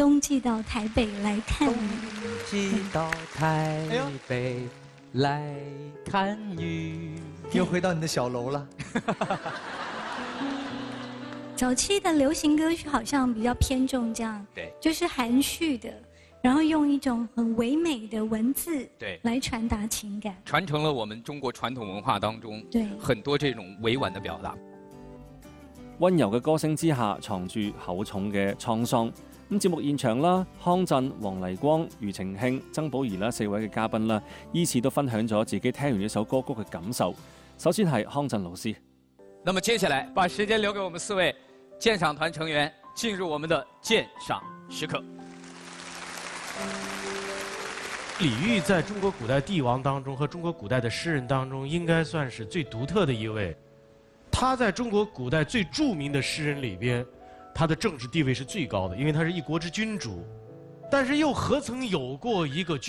冬季到台北来看雨。 季到台北来看雨。 又回到你的小楼了。 早期的流行歌曲好像比较偏重这样， 对， 就是含蓄的，然后用一种很唯美的文字， 对， 来傳達情感， 傳承了我們中國傳統文化當中， 對， 很多這種委婉的表達。 溫柔嘅歌聲之下，藏住厚重嘅滄桑。咁節目現場啦，康震、黃麗光、庾澄慶、曾寶儀啦4位嘅嘉賓啦，依次都分享咗自己聽完呢首歌曲嘅感受。首先係康震老師。 那麼接下來把時間留給我們4位鑑賞團成員，進入我們的鑑賞時刻。 李煜在中國古代帝王當中和中國古代的詩人當中，應該算是最獨特的一位。他在中國古代最著名的詩人裏邊，他的政治地位是最高的，因為他是一國之君主，但是又何曾有過一個